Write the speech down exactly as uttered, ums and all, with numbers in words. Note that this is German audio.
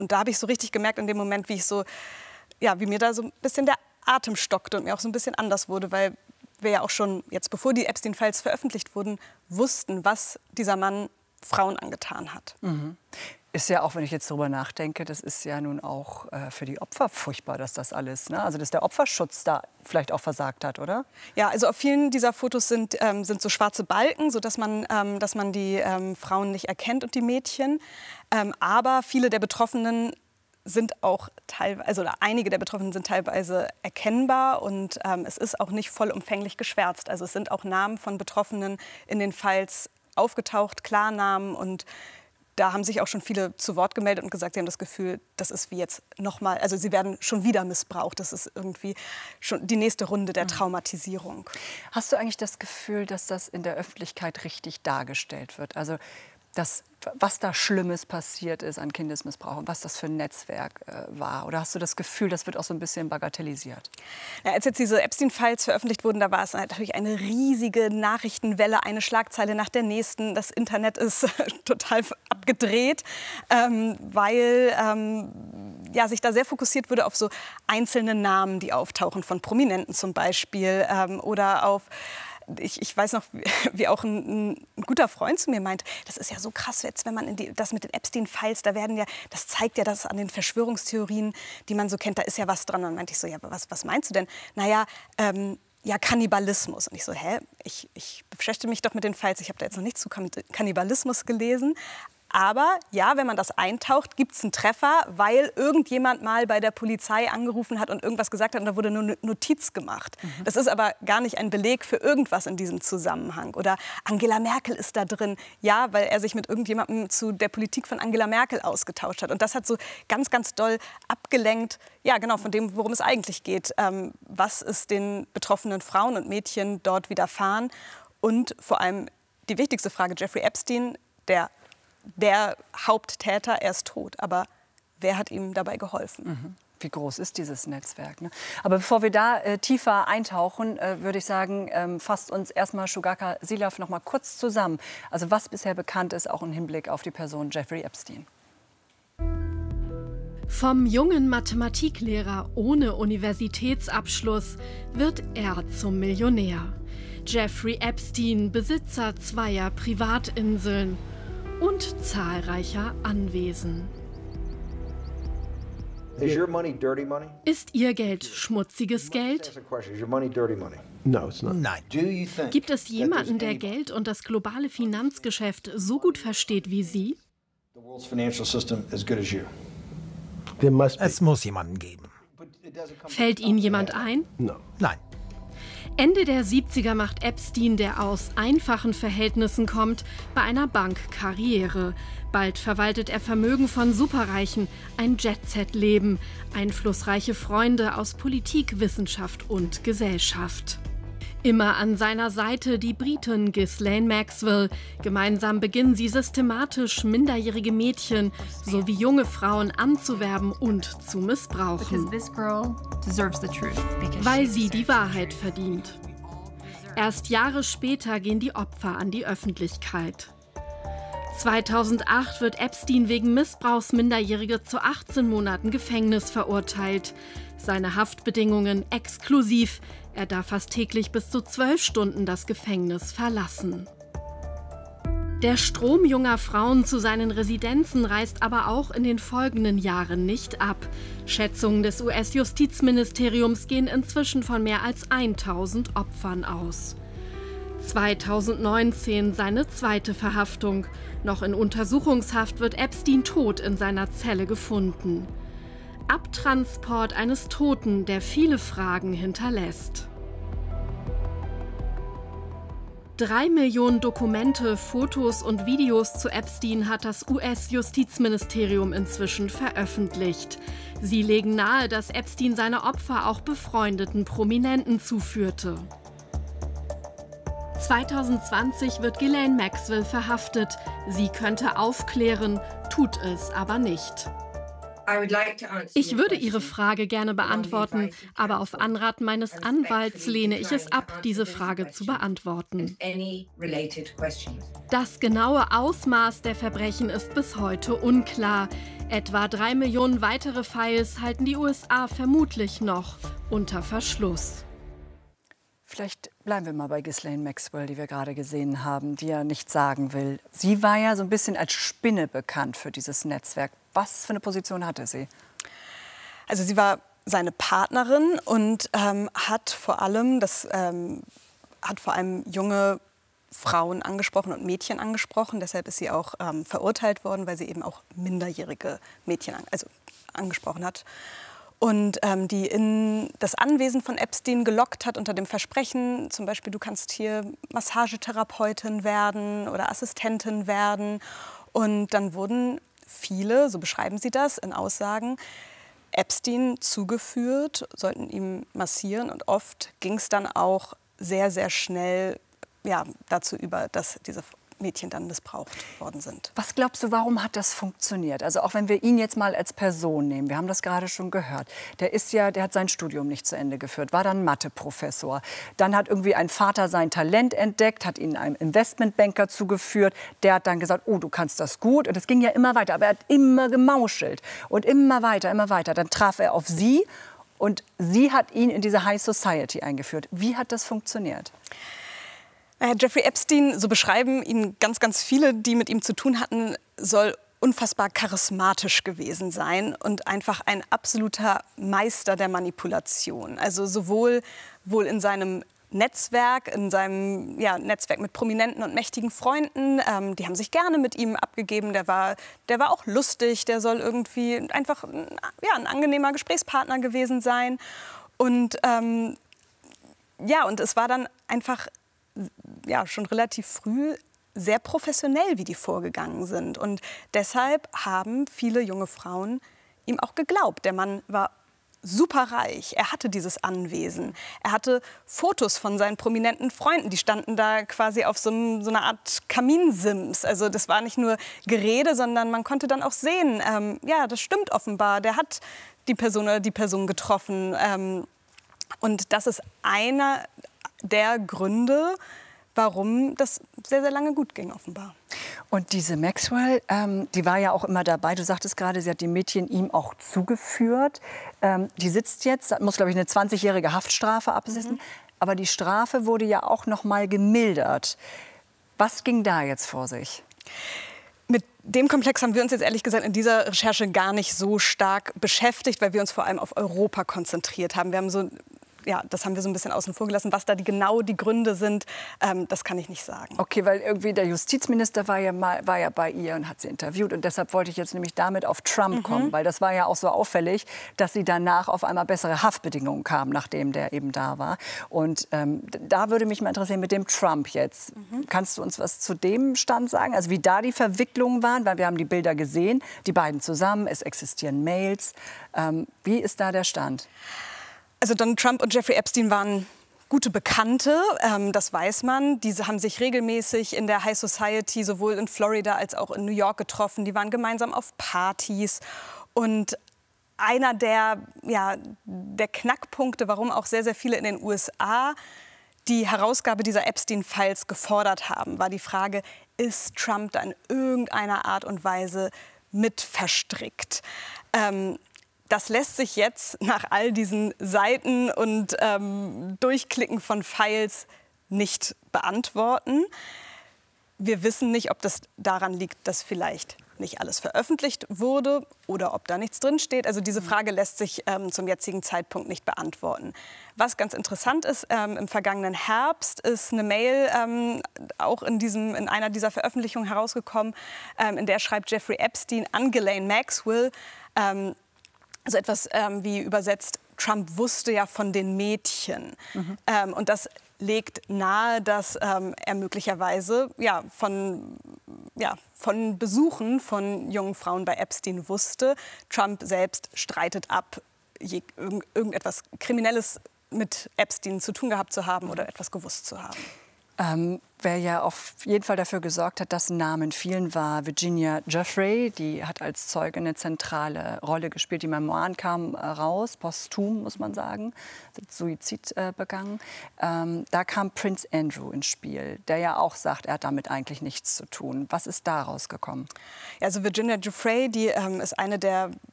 Und da habe ich so richtig gemerkt in dem Moment, wie ich so, ja, wie mir da so ein bisschen der Atem stockte und mir auch so ein bisschen anders wurde, weil wir ja auch schon jetzt, bevor die Epstein-Files veröffentlicht wurden, wussten, was dieser Mann Frauen angetan hat. Mhm. Ist ja auch, wenn ich jetzt darüber nachdenke, das ist ja nun auch äh, für die Opfer furchtbar, dass das alles, ne? Also dass der Opferschutz da vielleicht auch versagt hat, oder? Ja, also auf vielen dieser Fotos sind, ähm, sind so schwarze Balken, sodass man, ähm, dass man die ähm, Frauen nicht erkennt und die Mädchen. Ähm, aber viele der Betroffenen sind auch teilweise, also oder einige der Betroffenen sind teilweise erkennbar und ähm, es ist auch nicht vollumfänglich geschwärzt. Also es sind auch Namen von Betroffenen in den Files aufgetaucht, Klarnamen, und da haben sich auch schon viele zu Wort gemeldet und gesagt, sie haben das Gefühl, das ist wie jetzt nochmal, also sie werden schon wieder missbraucht. Das ist irgendwie schon die nächste Runde der Traumatisierung. Hast du eigentlich das Gefühl, dass das in der Öffentlichkeit richtig dargestellt wird? Also das, was da Schlimmes passiert ist an Kindesmissbrauch und was das für ein Netzwerk äh, war? Oder hast du das Gefühl, das wird auch so ein bisschen bagatellisiert? Ja, als jetzt diese Epstein-Files veröffentlicht wurden, da war es natürlich eine riesige Nachrichtenwelle, eine Schlagzeile nach der nächsten. Das Internet ist total abgedreht, ähm, weil ähm, ja, sich da sehr fokussiert wurde auf so einzelne Namen, die auftauchen, von Prominenten zum Beispiel, ähm, oder auf... Ich, ich weiß noch, wie, wie auch ein, ein guter Freund zu mir meint, das ist ja so krass jetzt, wenn man in die, das mit den Epstein-Files, da werden ja, das zeigt ja das an den Verschwörungstheorien, die man so kennt, da ist ja was dran. Und dann meinte ich so, ja, was, was meinst du denn? Naja, ähm, ja, Kannibalismus. Und ich so, hä, ich, ich beschäftige mich doch mit den Files, ich habe da jetzt noch nichts zu Kannibalismus gelesen. Aber ja, wenn man das eintaucht, gibt es einen Treffer, weil irgendjemand mal bei der Polizei angerufen hat und irgendwas gesagt hat und da wurde eine Notiz gemacht. Mhm. Das ist aber gar nicht ein Beleg für irgendwas in diesem Zusammenhang. Oder Angela Merkel ist da drin, ja, weil er sich mit irgendjemandem zu der Politik von Angela Merkel ausgetauscht hat. Und das hat so ganz, ganz doll abgelenkt, ja, genau, von dem, worum es eigentlich geht. Ähm, was ist den betroffenen Frauen und Mädchen dort widerfahren? Und vor allem die wichtigste Frage, Jeffrey Epstein, der Der Haupttäter, er ist tot. Aber wer hat ihm dabei geholfen? Mhm. Wie groß ist dieses Netzwerk? Ne? Aber bevor wir da äh, tiefer eintauchen, äh, würde ich sagen, ähm, fasst uns erstmal Shugarka Silav noch mal kurz zusammen. Also was bisher bekannt ist, auch im Hinblick auf die Person Jeffrey Epstein. Vom jungen Mathematiklehrer ohne Universitätsabschluss wird er zum Millionär. Jeffrey Epstein, Besitzer zweier Privatinseln und zahlreicher Anwesen. Is your money dirty money? Ist Ihr Geld schmutziges Geld? Is your money dirty money? No, it's not. Nein. Do you think Gibt es jemanden, der Geld und das globale Finanzgeschäft so gut versteht wie Sie? the world's financial system as good as you? There must be. Es muss jemanden geben. Fällt Ihnen jemand ein? No. Nein. Ende der siebziger macht Epstein, der aus einfachen Verhältnissen kommt, bei einer Bank Karriere. Bald verwaltet er Vermögen von Superreichen, ein Jet-Set-Leben, einflussreiche Freunde aus Politik, Wissenschaft und Gesellschaft. Immer an seiner Seite die Britin Ghislaine Maxwell. Gemeinsam beginnen sie systematisch, minderjährige Mädchen sowie junge Frauen anzuwerben und zu missbrauchen, weil sie die Wahrheit verdient. Erst Jahre später gehen die Opfer an die Öffentlichkeit. zweitausendacht wird Epstein wegen Missbrauchs Minderjährige zu achtzehn Monaten Gefängnis verurteilt. Seine Haftbedingungen exklusiv. Er darf fast täglich bis zu zwölf Stunden das Gefängnis verlassen. Der Strom junger Frauen zu seinen Residenzen reißt aber auch in den folgenden Jahren nicht ab. Schätzungen des U S-Justizministeriums gehen inzwischen von mehr als tausend Opfern aus. zweitausendneunzehn seine zweite Verhaftung. Noch in Untersuchungshaft wird Epstein tot in seiner Zelle gefunden. Abtransport eines Toten, der viele Fragen hinterlässt. Drei Millionen Dokumente, Fotos und Videos zu Epstein hat das U S-Justizministerium inzwischen veröffentlicht. Sie legen nahe, dass Epstein seine Opfer auch befreundeten Prominenten zuführte. zweitausendzwanzig wird Ghislaine Maxwell verhaftet. Sie könnte aufklären, tut es aber nicht. Ich würde Ihre Frage gerne beantworten, aber auf Anraten meines Anwalts lehne ich es ab, diese Frage zu beantworten. Das genaue Ausmaß der Verbrechen ist bis heute unklar. Etwa drei Millionen weitere Files halten die U S A vermutlich noch unter Verschluss. Vielleicht bleiben wir mal bei Ghislaine Maxwell, die wir gerade gesehen haben, die ja nichts sagen will. Sie war ja so ein bisschen als Spinne bekannt für dieses Netzwerk. Was für eine Position hatte sie? Also sie war seine Partnerin und ähm, hat vor allem, das ähm, hat vor allem junge Frauen angesprochen und Mädchen angesprochen. Deshalb ist sie auch ähm, verurteilt worden, weil sie eben auch minderjährige Mädchen an, also angesprochen hat. Und ähm, die in das Anwesen von Epstein gelockt hat unter dem Versprechen, zum Beispiel, du kannst hier Massagetherapeutin werden oder Assistentin werden. Und dann wurden viele, so beschreiben sie das in Aussagen, Epstein zugeführt, sollten ihm massieren. Und oft ging es dann auch sehr, sehr schnell ja, dazu über, dass diese Mädchen dann missbraucht worden sind. Was glaubst du, warum hat das funktioniert? Also auch wenn wir ihn jetzt mal als Person nehmen, wir haben das gerade schon gehört. Der ist ja, der hat sein Studium nicht zu Ende geführt, war dann Matheprofessor. Dann hat irgendwie ein Vater sein Talent entdeckt, hat ihn einem Investmentbanker zugeführt. Der hat dann gesagt, oh, du kannst das gut. Und es ging ja immer weiter, aber er hat immer gemauschelt und immer weiter, immer weiter. Dann traf er auf sie und sie hat ihn in diese High Society eingeführt. Wie hat das funktioniert? Jeffrey Epstein, so beschreiben ihn ganz, ganz viele, die mit ihm zu tun hatten, soll unfassbar charismatisch gewesen sein und einfach ein absoluter Meister der Manipulation. Also sowohl wohl in seinem Netzwerk, in seinem ja, Netzwerk mit prominenten und mächtigen Freunden. Ähm, die haben sich gerne mit ihm abgegeben. Der war, der war auch lustig, der soll irgendwie einfach ja, ein angenehmer Gesprächspartner gewesen sein. Und, ähm, ja, und es war dann einfach ja, schon relativ früh sehr professionell, wie die vorgegangen sind. Und deshalb haben viele junge Frauen ihm auch geglaubt. Der Mann war superreich. Er hatte dieses Anwesen. Er hatte Fotos von seinen prominenten Freunden. Die standen da quasi auf so, einem, so einer Art Kaminsims. Also das war nicht nur Gerede, sondern man konnte dann auch sehen, ähm, ja, das stimmt offenbar. Der hat die Person oder die Person getroffen. Ähm, und das ist einer der Gründe, warum das sehr, sehr lange gut ging, offenbar. Und diese Maxwell, ähm, die war ja auch immer dabei. Du sagtest gerade, sie hat die Mädchen ihm auch zugeführt. Ähm, die sitzt jetzt, muss, glaube ich, eine zwanzigjährige Haftstrafe absitzen. Mhm. Aber die Strafe wurde ja auch noch mal gemildert. Was ging da jetzt vor sich? Mit dem Komplex haben wir uns jetzt ehrlich gesagt in dieser Recherche gar nicht so stark beschäftigt, weil wir uns vor allem auf Europa konzentriert haben. Wir haben so Ja, das haben wir so ein bisschen außen vor gelassen. Was da die, genau die Gründe sind, ähm, das kann ich nicht sagen. Okay, weil irgendwie der Justizminister war ja, mal, war ja bei ihr und hat sie interviewt. Und deshalb wollte ich jetzt nämlich damit auf Trump mhm. kommen. Weil das war ja auch so auffällig, dass sie danach auf einmal bessere Haftbedingungen kamen, nachdem der eben da war. Und ähm, da würde mich mal interessieren, mit dem Trump jetzt. Mhm. Kannst du uns was zu dem Stand sagen? Also wie da die Verwicklungen waren? Weil wir haben die Bilder gesehen, die beiden zusammen, es existieren Mails. Ähm, wie ist da der Stand? Also Donald Trump und Jeffrey Epstein waren gute Bekannte, ähm, das weiß man. Diese haben sich regelmäßig in der High Society sowohl in Florida als auch in New York getroffen. Die waren gemeinsam auf Partys. Und einer der, ja, der Knackpunkte, warum auch sehr, sehr viele in den U S A die Herausgabe dieser Epstein-Files gefordert haben, war die Frage, ist Trump da in irgendeiner Art und Weise mit verstrickt? Ähm, Das lässt sich jetzt nach all diesen Seiten und ähm, Durchklicken von Files nicht beantworten. Wir wissen nicht, ob das daran liegt, dass vielleicht nicht alles veröffentlicht wurde oder ob da nichts drinsteht. Also diese Frage lässt sich ähm, zum jetzigen Zeitpunkt nicht beantworten. Was ganz interessant ist, ähm, im vergangenen Herbst ist eine Mail ähm, auch in, diesem, in einer dieser Veröffentlichungen herausgekommen, ähm, in der schreibt Jeffrey Epstein an Ghislaine Maxwell, ähm, also etwas ähm, wie übersetzt, Trump wusste ja von den Mädchen. Mhm. Ähm, und das legt nahe, dass ähm, er möglicherweise ja, von, ja, von Besuchen von jungen Frauen bei Epstein wusste. Trump selbst streitet ab, je, irgend, irgendetwas Kriminelles mit Epstein zu tun gehabt zu haben oder etwas gewusst zu haben. Ähm, wer ja auf jeden Fall dafür gesorgt hat, dass Namen fielen, war Virginia Giuffre. Die hat als Zeugin eine zentrale Rolle gespielt. Die Memoiren kamen äh, raus, posthum, muss man sagen, hat Suizid äh, begangen. Ähm, da kam Prince Andrew ins Spiel, der ja auch sagt, er hat damit eigentlich nichts zu tun. Was ist da rausgekommen? Ja, also Virginia Giuffre, die ähm, ist eine der